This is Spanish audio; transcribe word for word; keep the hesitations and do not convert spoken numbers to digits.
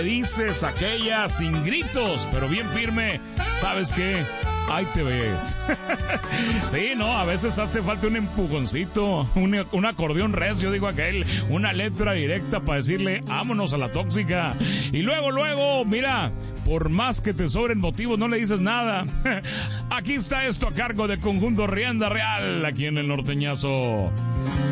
dices aquella sin gritos, pero bien firme. ¿Sabes qué? Ahí te ves. Sí, no, a veces hace falta un empujoncito, un, un acordeón recio, digo aquel, una letra directa para decirle, vámonos a la tóxica. Y luego, luego, mira, por más que te sobren motivos, no le dices nada. Aquí está esto a cargo de Conjunto Rienda Real, aquí en el Norteñazo.